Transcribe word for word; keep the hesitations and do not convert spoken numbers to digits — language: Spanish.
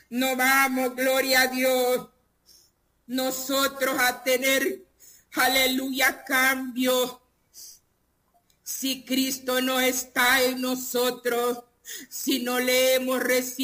no vamos, gloria a Dios, nosotros a tener, aleluya, cambio. Si Cristo no está en nosotros, si no le hemos recibido